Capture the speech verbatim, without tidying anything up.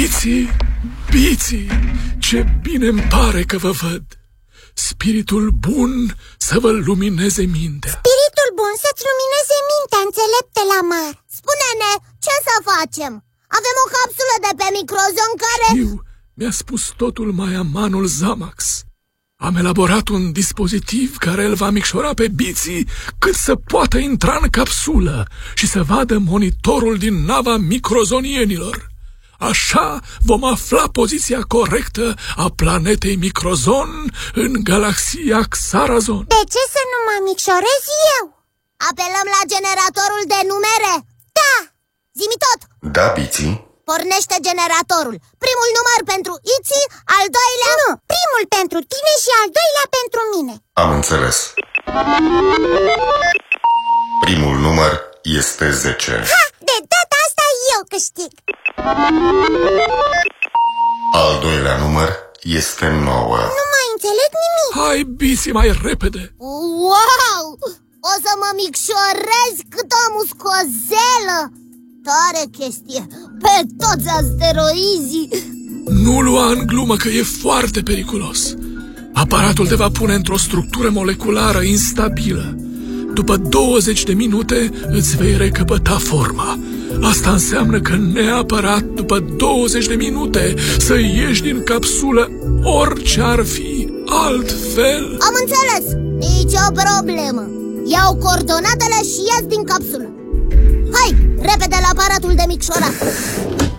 Biții, Biții, ce bine-mi pare că vă văd. Spiritul bun să vă lumineze mintea. Spiritul bun să-ți lumineze mintea, înțelepte Lamar. Spune-ne, ce să facem? Avem o capsulă de pe microzon care... Știu, mi-a spus totul maiamanul Zamax. Am elaborat un dispozitiv care îl va micșora pe Biții cât să poată intra în capsulă și să vadă monitorul din nava microzonienilor. Așa vom afla poziția corectă a planetei Microzon în galaxia Xarazon. De ce să nu mă micșorez eu? Apelăm la generatorul de numere? Da! Zi-mi tot! Da, Biții? Pornește generatorul. Primul număr pentru Iții, al doilea... Nu, primul pentru tine și al doilea pentru mine. Am înțeles. Primul număr este zece. Ha! De data asta eu câștig. Al doilea număr este nouă. Nu mai înțeleg nimic. Hai, Biții, mai repede! Wow! O să mă micșorez cât o muscozelă! Tare chestie! Pe toți asteroizii! Nu lua în glumă că e foarte periculos. Aparatul te va pune într-o structură moleculară instabilă. După douăzeci de minute îți vei recăpăta forma. Asta înseamnă că neapărat după douăzeci de minute să ieși din capsulă, orice ar fi. Altfel... Am înțeles! Nici o problemă! Iau coordonatele și ies din capsulă. Hai, repede la aparatul de micșorat.